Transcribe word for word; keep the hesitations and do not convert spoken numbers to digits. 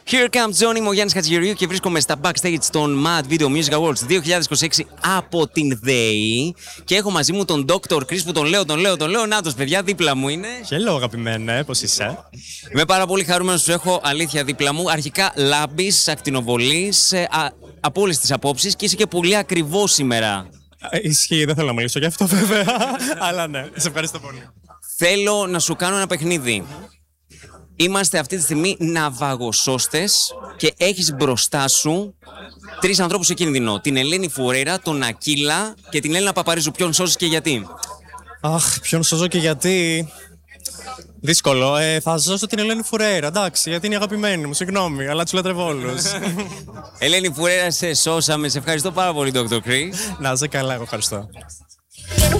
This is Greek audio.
Here comes Johnny, είμαι ο Γιάννης Χατζηγεωργίου και βρίσκομαι στα backstage των Mad Video Music Awards δύο χιλιάδες είκοσι έξι από την ΔΕΗ και έχω μαζί μου τον ντόκτορ Chris που τον λέω, τον λέω, τον λέω. Νάτος, παιδιά, δίπλα μου είναι. Hello, αγαπημένε, πώς είσαι? Είμαι πάρα πολύ χαρούμενος που έχω αλήθεια δίπλα μου. Αρχικά λάμπεις, ακτινοβολής, από όλες τις απόψεις και είσαι και πολύ ακριβώς σήμερα. Ισχύει, δεν θέλω να μιλήσω γι' αυτό βέβαια, αλλά ναι, σε ευχαριστώ πολύ. Θέλω να σου κάνω ένα παιχνίδι. Είμαστε αυτή τη στιγμή ναυαγοσώστες και έχεις μπροστά σου τρεις ανθρώπους σε κίνδυνο. Την Ελένη Φουρέιρα, τον Ακίλα και την Έλληνα Παπαρίζου. Ποιον σώζεις και γιατί? Αχ, ποιον σώζω και γιατί? Δύσκολο. Ε, θα σώσω την Ελένη Φουρέιρα, εντάξει, γιατί είναι η αγαπημένη μου, συγγνώμη, αλλά τους λατρεύω όλους. Ελένη Φουρέιρα, σε σώσαμε. Σε ευχαριστώ πάρα πολύ, ντόκτορ Chris. Να είσαι καλά, εγώ ευχαριστώ.